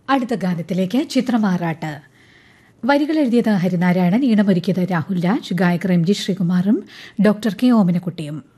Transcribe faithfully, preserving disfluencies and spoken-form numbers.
അടുത്ത ഗാനത്തിലേക്ക് ചിത്രമാറാട്ട്. വരികൾ എഴുതിയത് ഹരിനാരായണൻ, ഈണമൊരുക്കിയത് രാഹുൽ രാജ്, ഗായകർ എം ജി ശ്രീകുമാറും ഡോക്ടർ കെ ഓമനക്കുട്ടിയും.